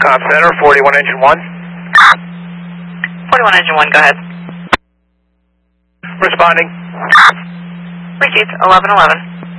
Comm Center, 41 Engine 1. 41 Engine 1, go ahead. Responding. Received, 1111.